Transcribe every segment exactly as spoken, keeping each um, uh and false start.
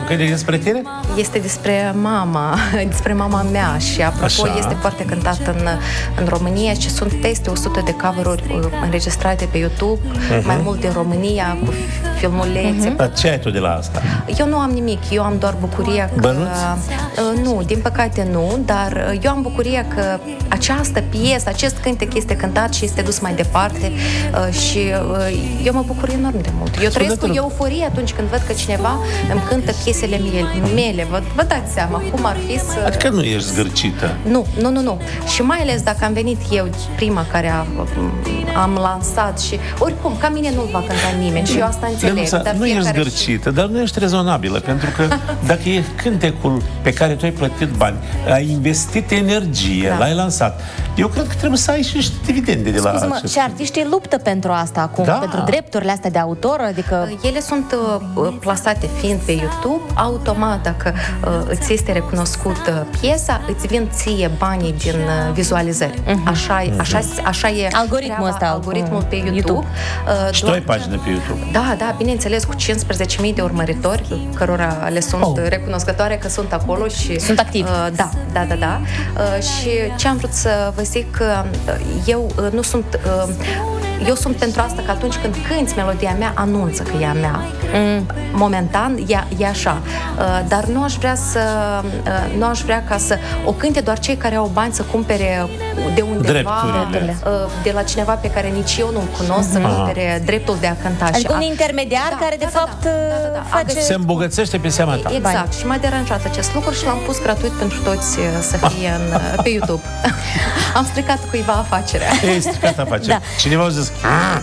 că e despre tine? Este despre mama, despre mama mea și apropo Așa. este foarte cântat în, în România și sunt peste o sută de cover-uri înregistrate pe YouTube, uh-huh. mai mult din România, cu filmulețe. Uh-huh. Ce ai tu de la asta? Eu nu am nimic, eu am doar bucuria că... Bănuți? Uh, nu, din păcate nu, dar eu am bucuria că această piesă, acest cântec este cântat și este dus mai departe uh, și uh, eu mă bucur enorm de mult. Eu trăiesc cu euforie atunci când văd că cineva îmi cântă piesele mele. Vă, vă dați seama cum ar fi să... Adică nu ești zgârcită. Nu, nu, nu, nu. Și mai ales dacă am venit eu prima care a, am lansat și oricum, ca mine nu-l va cânta nimeni și eu asta înțeleg. Lenuța, dar nu ești fiecare zgârcită, dar nu ești rezonabilă, pentru că dacă e cântecul pe care tu ai plătit bani, ai investit energie, Da. l-ai lansat, eu cred că trebuie să ai și niște dividende de la Scuze-mă, acest. și artiștii luptă pentru asta acum, Da. pentru drepturile astea de autor, adică... Ele sunt uh, plasate fiind pe YouTube, automat dacă uh, îți este recunoscut uh, piesa, îți vin ție banii din uh, vizualizări. Uh-huh. Așa, uh-huh. așa, așa e Algoritmul treaba, ăsta, algoritmul pe YouTube. YouTube. Uh, Și tu ai pagină pe YouTube. Da, da, bineînțeles, cu cincisprezece mii de urmăritori, cărora le sunt Oh. recunoscătoare că sunt acolo și... Sunt activi. Uh, da, da, da, da. Uh, și ce am vrut să vă zic, uh, eu uh, nu sunt... Uh, eu sunt pentru asta că atunci când cânti melodia mea, anunță că e a mea. Mm. Momentan, e, e așa. Uh, dar nu aș vrea să... Uh, nu aș vrea ca să o cânte doar cei care au bani să cumpere de undeva, drepturile. uh, de la cineva pe care nici eu nu-l cunosc, mm-hmm. să cumpere dreptul de a cânta. Adică și un a... intermediar Da, care, de da, da, fapt, da, da, da, da. face... Se îmbogățește pe seama ta. Exact. Bani. Și m-a deranjat acest lucru și l-am pus gratuit pentru toți uh, să fie în, uh, pe YouTube. Am stricat cuiva afacerea. Ei, stricat afacerea. Da. Cineva a zis,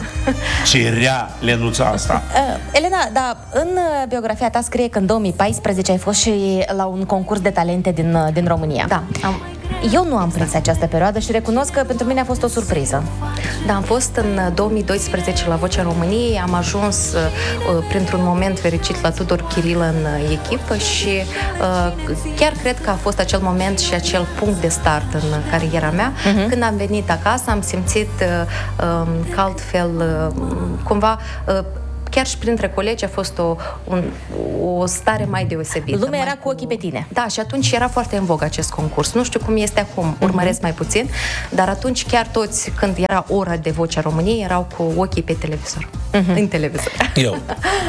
ce rea Lenuța asta. Uh, Elena, dar în uh, biografia ta scrie că în două mii paisprezece ai fost și la un concurs de talente din, uh, din România. Da, am, Eu nu am prins această perioadă și recunosc că pentru mine a fost o surpriză. da, am fost în două mii doisprezece la Vocea României, am ajuns uh, printr-un moment fericit la Tudor Chirilă în uh, echipă și uh, chiar cred că a fost acel moment și acel punct de start în cariera mea. Uh-huh. Când am venit acasă, am simțit uh, uh, că altfel, uh, cumva... Uh, chiar și printre colegi a fost o, un, o stare mai deosebită. Lumea mai era cu ochii pe tine. Da, și atunci era foarte în vogă acest concurs. Nu știu cum este acum, urmăresc uh-huh. mai puțin, dar atunci chiar toți, când era ora de Vocea României, erau cu ochii pe televizor. Uh-huh. În televizor. Eu.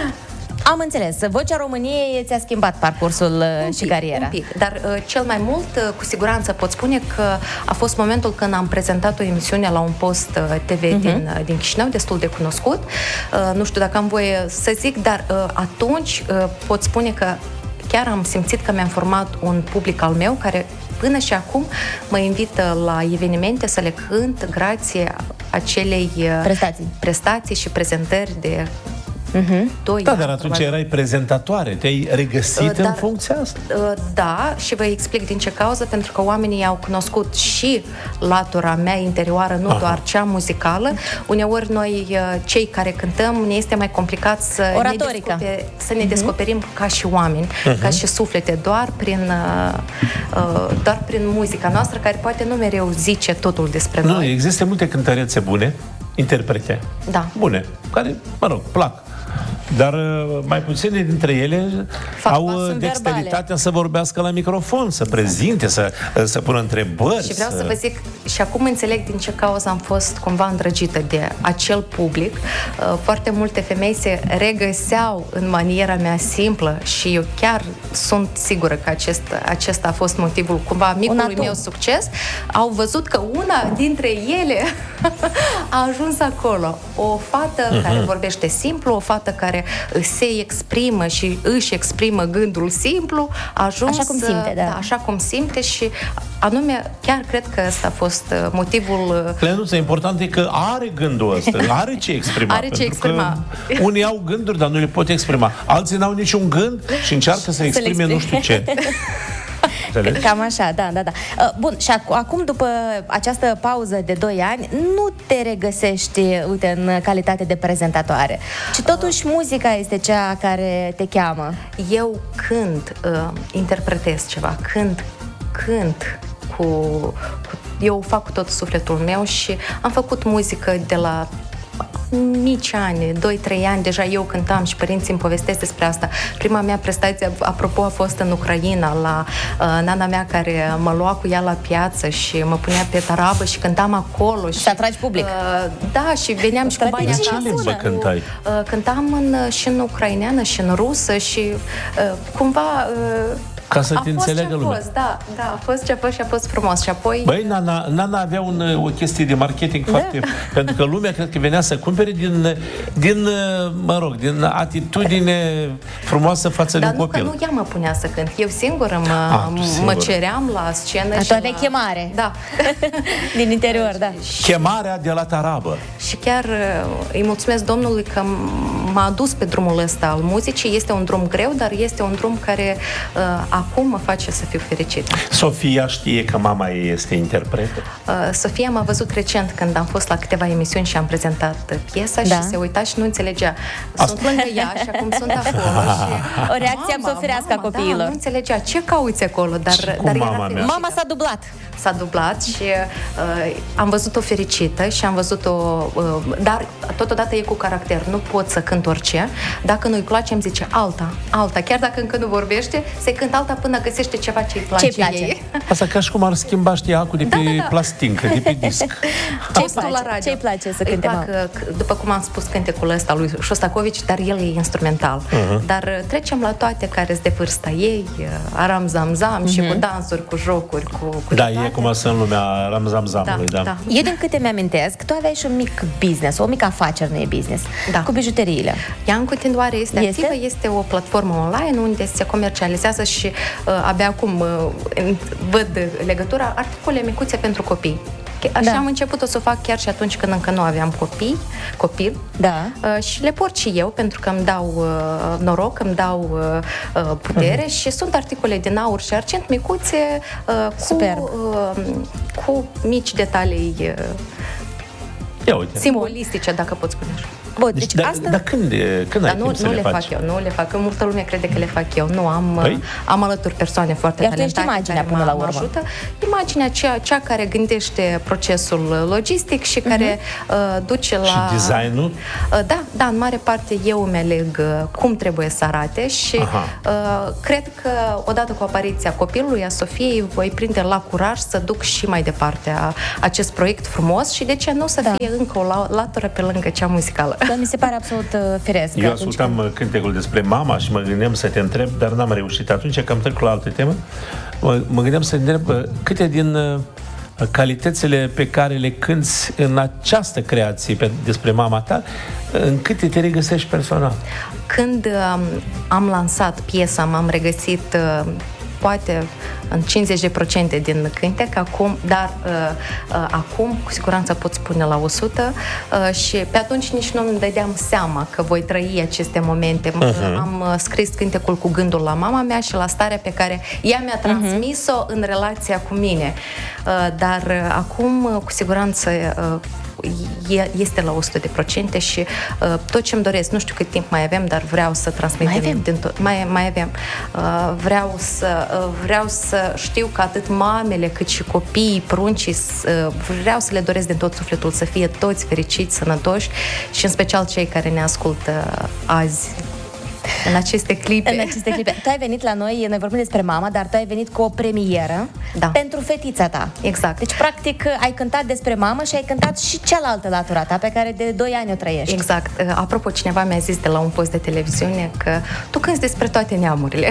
Am înțeles. Vocea României ți-a schimbat parcursul uh, Un și pic, cariera. un pic. Dar uh, cel mai mult, uh, cu siguranță pot spune că a fost momentul când am prezentat o emisiune la un post uh, T V uh-huh. din, uh, din Chișinău, destul de cunoscut. Uh, nu știu dacă am voie să zic, dar uh, atunci uh, pot spune că chiar am simțit că mi-am format un public al meu care până și acum mă invită la evenimente să le cânt grație acelei uh, Prestații. prestații și prezentări de Uh-huh. doi Da, ani, dar atunci probabil. erai prezentatoare. Te-ai regăsit Uh, în dar- funcția asta? Uh, Da, și vă explic din ce cauză, pentru că oamenii au cunoscut și latura mea interioară, nu Aha. doar cea muzicală. Uneori noi, uh, cei care cântăm, ne este mai complicat să ne, Oratorica. descoper- să ne descoperim ca și oameni, ca și suflete, doar prin, uh, uh, doar prin muzica noastră, care poate nu mereu zice totul despre Nu, noi. există multe cântărețe bune, interprete Da. bune, care, mă rog, plac. Dar uh, mai puține dintre ele Fac au pasul uh, verbale. dexteritatea să vorbească la microfon, să prezinte, să, uh, să pună întrebări. Și vreau să vă zic, și acum înțeleg din ce cauză am fost cumva îndrăgită de acel public. Uh, Foarte multe femei se regăseau în maniera mea simplă și eu chiar sunt sigură că acest, acesta a fost motivul cumva micului atu. meu succes. Au văzut că una dintre ele a ajuns acolo. O fată uh-huh. care vorbește simplu, o fată care se exprimă și își exprimă gândul simplu, a ajuns... Așa cum simte, da. da așa cum simte și anume, chiar cred că ăsta a fost uh, motivul... uh, Lenuța, important e că are gândul ăsta, are ce exprima. Are ce pentru exprima. Că unii au gânduri, dar nu le pot exprima. Alții n-au niciun gând și încearcă să exprime exprime. nu știu ce. Înțelegi? Cam așa, da, da, da. Uh, Bun, și ac- acum, după această pauză de doi ani, nu te regăsești, uite, în calitate de prezentatoare, ci totuși muzica este cea care te cheamă. Eu când uh, interpretez ceva, când cânt cu, cu... Eu o fac cu tot sufletul meu și am făcut muzică de la mici ani, doi trei ani, deja eu cântam și părinții îmi povestesc despre asta. Prima mea prestație, apropo, a fost în Ucraina, la uh, nana mea care mă lua cu ea la piață și mă punea pe tarabă și cântam acolo. Și, și atragi public. Uh, da, și veneam și cu banii Ce acasă. limbă cântai? Uh, cântam în, și în ucraineană și în rusă și uh, cumva... Uh, Ca să a te fost înțeleagă ce a lumea. fost, da, da, a fost ce a fost și a fost frumos. Și apoi... Băi, Nana, Nana avea un, o chestie de marketing da. foarte... Pentru că lumea cred că venea să cumpere din, din mă rog, din atitudine frumoasă față Dar de un nu, copil. că nu ea mă punea să cânt. Eu singură mă, Ah, tu mă singură. ceream la scenă. A, și tu aveai la... chemare. Da. Din interior, da. Chemarea de la tarabă. Și chiar îi mulțumesc Domnului că m-a adus pe drumul ăsta al muzicii. Este un drum greu, dar este un drum care uh, acum mă face să fiu fericită. Sofia știe că mama ei este interpretă. Uh, Sofia m-a văzut recent când am fost la câteva emisiuni și am prezentat piesa Da. și se uita și nu înțelegea. Sunt lângă ea și acum sunt acolo. Și... O reacție absolufirească a copiilor. Da, nu înțelegea ce cauți acolo, dar, Și cu dar era mama mea? fericită. Mama s-a dublat. S-a dublat și uh, am văzut-o fericită și am văzut-o... Uh, dar totodată e cu caracter. Nu pot să cânt orice. Dacă nu-i place, îmi zice alta, alta. Chiar dacă încă nu vorbește, se cântă alta până găsește ceva ce-i place, Ce-i place? ei. Asta ca și cum ar schimba, știi, acul de pe Da, da, da. plastincă, de pe disc. Ce-i Postul place? la radio. Ce-i place să Îi cânte, plac, mama? uh, după cum am spus, cântecul ăsta lui Șostakovici, dar el e instrumental. Uh-huh. Dar uh, trecem la toate care sunt de vârsta ei, uh, aram zam zam uh-huh. și cu dansuri, cu jocuri, cu, cu Da, toate. e cum sunt în lumea ramzamzamului, da. Da, da. Eu din câte mi-amintesc, tu aveai și un mic business, o mică afacere, nu e business, Da. cu bijuteriile. Ea în continuare este, Este? activă, este o platformă online unde se comercializează și uh, abia acum uh, văd legătura, articole micuțe pentru copii. Așa Da. am început-o să o fac chiar și atunci când încă nu aveam copii, copil. Da. Uh, și le port și eu pentru că îmi dau uh, noroc, îmi dau uh, uh, putere uh-huh. și sunt articole din aur și argint micuțe uh, cu, Superb. uh, cu mici detalii uh, Ia uite. simbolistice, dacă pot spune așa. Bun, Deci, deci, dar, asta... dar când, când Dar ai nu, timp să nu le le faci? fac eu, nu le fac. Că multă lume crede că le fac eu. Nu, am, Păi? am alături persoane foarte Iar tu ești talentate imaginea care până mă, la mă urmă. ajută. Imaginea cea, cea care gândește procesul logistic și care uh, duce la... Și designul? Uh, da, da, în mare parte eu îmi aleg uh, cum trebuie să arate și uh, cred că odată cu apariția copilului, a Sofiei, voi prinde la curaj să duc și mai departe a, acest proiect frumos și de ce nu să Da. fie încă o la- latură pe lângă cea muzicală. Da, mi se pare absolut uh, firesc. Eu atunci ascultam când- cântecul despre mama și mă gândeam să te întreb, dar n-am reușit. Atunci că am trecut la altă temă, mă, mă gândeam să te întreb uh, câte din uh, calitățile pe care le cânti în această creație pe, despre mama ta, uh, în câte te regăsești personal. Când um, am lansat piesa, m-am regăsit uh, poate în cincizeci la sută din cântec, acum, dar uh, uh, acum cu siguranță pot spune la o sută uh, și pe atunci nici nu îmi dădeam seama că voi trăi aceste momente. Uh-huh. Am uh, scris cântecul cu gândul la mama mea și la starea pe care ea mi-a transmis-o uh-huh. în relația cu mine. Uh, dar uh, acum uh, cu siguranță uh, e- este la o sută de procente și uh, tot ce-mi doresc, nu știu cât timp mai avem, dar vreau să transmitem Mai avem. din tot. Mai, mai avem. Uh, vreau să uh, vreau să știu că atât mamele cât și copiii, pruncii, uh, vreau să le doresc din tot sufletul să fie toți fericiți, sănătoși și în special cei care ne ascultă azi în aceste clipe. În aceste clipe. Tu ai venit la noi, noi vorbim despre mama, dar tu ai venit cu o premieră Da. pentru fetița ta. Exact. Deci, practic, ai cântat despre mamă și ai cântat și cealaltă latura ta, pe care de doi ani o trăiești. Exact. Uh, Apropo, cineva mi-a zis de la un post de televiziune că tu cânti despre toate neamurile.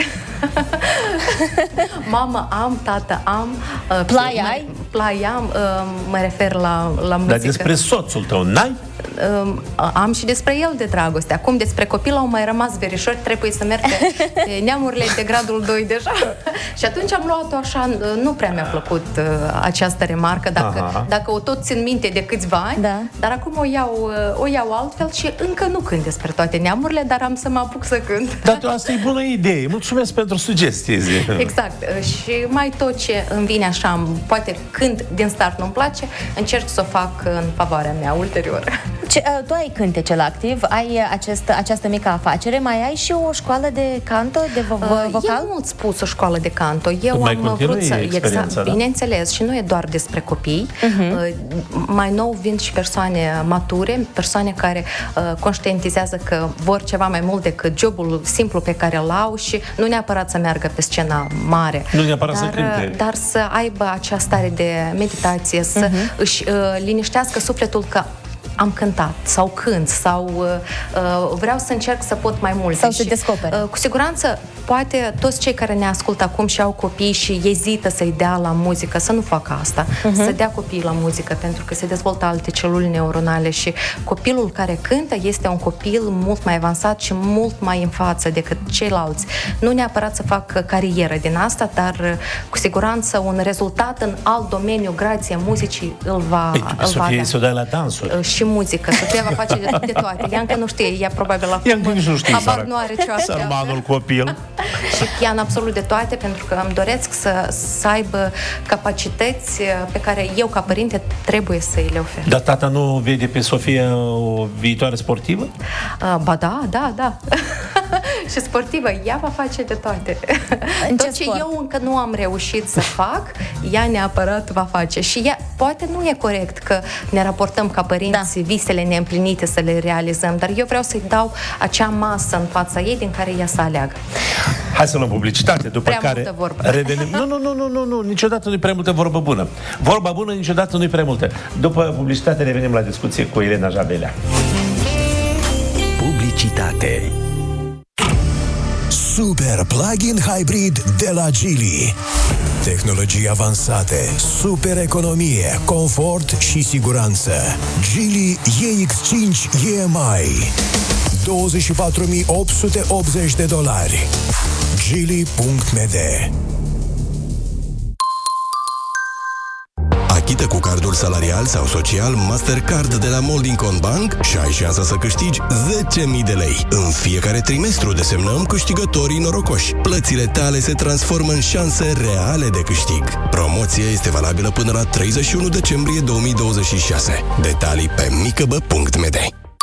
Mamă am, tată am. uh, Plai mă- ai? Plai am, uh, mă refer la, la muzică. Dar despre soțul tău, n-ai? Um, am și despre el de dragoste. Acum despre copil au mai rămas verișori, trebuie să merg pe, pe neamurile de gradul doi deja. Și atunci am luat-o așa, nu prea mi-a plăcut uh, această remarcă, dacă, Aha. dacă o tot țin minte de câțiva ani, Da. dar acum o iau, uh, o iau altfel și încă nu cânt despre toate neamurile, dar am să mă apuc să cânt. Dar tu, asta e bună idee. Mulțumesc pentru sugestie. Zi. Exact. Uh, Și mai tot ce îmi vine așa, poate când din start nu-mi place, încerc să o fac în favoarea mea ulterior. Ce, tu ai cântecel activ, ai acest, această mică afacere, mai ai și o școală de canto, de vo- vocal? Eu nu-ți spus o școală de canto. Eu mai am vrut să... Exact, da? Bineînțeles, și nu e doar despre copii. Uh-huh. Mai nou vin și persoane mature, persoane care uh, conștientizează că vor ceva mai mult decât jobul simplu pe care îl au și nu neapărat să meargă pe scena mare. Nu neapărat dar, să cânte. Dar să aibă acea stare de meditație, să uh-huh. își uh, liniștească sufletul că am cântat sau cânt sau uh, vreau să încerc să pot mai mult. Sau să descopere. Uh, cu siguranță, poate toți cei care ne ascultă acum și au copii și ezită să-i dea la muzică, să nu facă asta. Uh-huh. Să dea copiii la muzică, pentru că se dezvoltă alte celule neuronale și copilul care cântă este un copil mult mai avansat și mult mai în față decât ceilalți. Nu neapărat să facă carieră din asta, dar cu siguranță un rezultat în alt domeniu, grație muzicii, îl va, Ei, îl va avea. să o dai la dansuri. Și muzică. Sofia va face de, de toate. Ea încă nu știe, ea probabil la Ea nici nu știe, habar nu are ce așa. Sărmanul copil. Și ea în absolut de toate, pentru că îmi doresc să, să aibă capacități pe care eu, ca părinte, trebuie să îi le ofer. Dar tata nu vede pe Sofia o viitoare sportivă? Uh, ba da, da, da. Și sportivă, ea va face de toate. În Tot ce ce sport? eu încă nu am reușit să fac, ea neapărat va face. Și ea, poate nu e corect că ne raportăm ca părinți da. visele neîmplinite să le realizăm, dar eu vreau să-i dau acea masă în fața ei din care ea să aleagă. Hai să luăm publicitate, după Prea care multă vorbă. revenim. Nu, nu, nu, nu, nu, nu, niciodată nu-i prea multă vorbă bună. Vorba bună niciodată nu-i prea multă. După publicitate revenim la discuție cu Irena Jabelea. Publicitate. Super plug-in hybrid de la Geely. Tehnologii avansate, super economie, confort și siguranță. Geely E X cinci E M I. douăzeci și patru mii opt sute optzeci de dolari. Geely punct m d. Achită cu cardul salarial sau social Mastercard de la Moldingcon Bank și ai șansa să câștigi zece mii de lei. În fiecare trimestru desemnăm câștigătorii norocoși. Plățile tale se transformă în șanse reale de câștig. Promoția este valabilă până la treizeci și unu decembrie două mii douăzeci și șase. Detalii pe micăbă punct m d.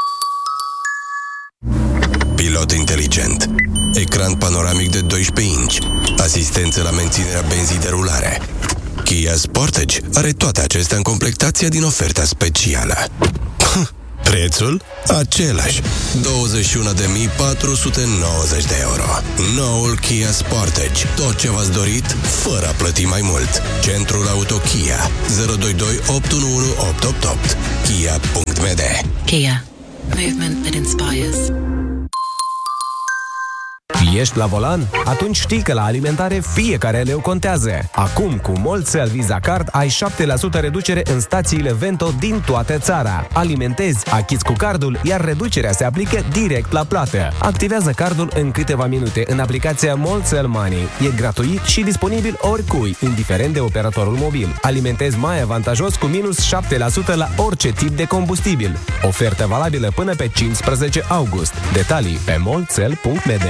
Pilot inteligent, ecran panoramic de doisprezece inci, asistență la menținerea benzii de rulare. Kia Sportage are toate acestea în completația din oferta specială. Prețul? Același, douăzeci și unu de mii patru sute nouăzeci de euro. Noul Kia Sportage, tot ce v-ați dorit, fără a plăti mai mult. Centrul Auto Kia, zero doi doi opt unu unu opt opt opt. Kia punct m d. Kia. Movement that inspires. Ești la volan? Atunci știi că la alimentare fiecare leu contează. Acum, cu Molcel Visa Card, ai șapte la sută reducere în stațiile Vento din toată țara. Alimentezi, achizi cu cardul, iar reducerea se aplică direct la plată. Activează cardul în câteva minute în aplicația Molcel Money. E gratuit și disponibil oricui, indiferent de operatorul mobil. Alimentezi mai avantajos cu minus șapte la sută la orice tip de combustibil. Ofertă valabilă până pe cincisprezece august. Detalii pe molcel punct m d.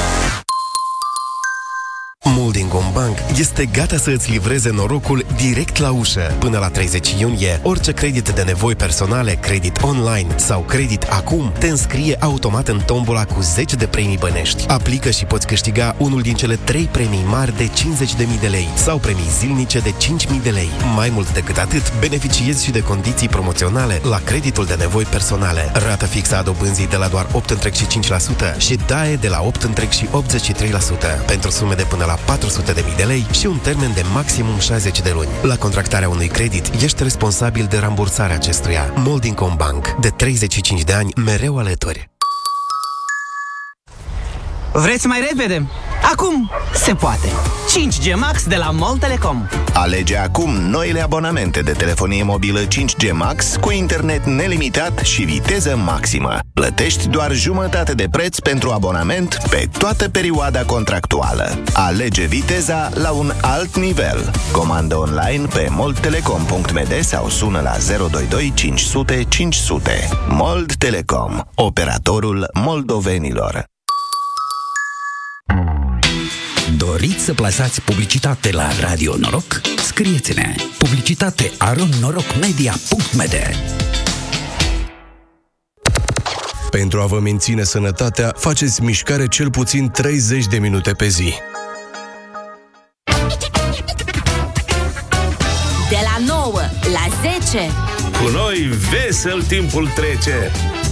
Moldingcon Bank este gata să îți livreze norocul direct la ușă. Până la treizeci iunie, orice credit de nevoi personale, credit online sau credit acum, te înscrie automat în tombola cu zece de premii bănești. Aplică și poți câștiga unul din cele trei premii mari de cincizeci de mii de lei sau premii zilnice de cinci mii de lei. Mai mult decât atât, beneficiezi și de condiții promoționale la creditul de nevoi personale. Rată fixă a dobânzii de la doar opt virgulă cinci la sută și D A E de la opt virgulă optzeci și trei la sută pentru sume de până la patru sute de mii de lei și un termen de maximum șaizeci de luni. La contractarea unui credit, ești responsabil de rambursarea acestuia. Moldingcon Bank. De treizeci și cinci de ani, mereu alături. Vreți mai repede? Acum se poate! cinci G Max de la MOL Telecom. Alege acum noile abonamente de telefonie mobilă cinci G Max cu internet nelimitat și viteză maximă. Plătești doar jumătate de preț pentru abonament pe toată perioada contractuală. Alege viteza la un alt nivel. Comandă online pe mold telecom punct m d sau sună la zero doi doi cinci zero zero cinci zero zero. Mold Telecom, operatorul moldovenilor. Doriți să plasați publicitate la Radio Noroc? Scrieți-ne publicitate arond noroc media punct m d. Pentru a vă menține sănătatea, faceți mișcare cel puțin treizeci de minute pe zi. De la nouă la zece. Cu noi vesel timpul trece.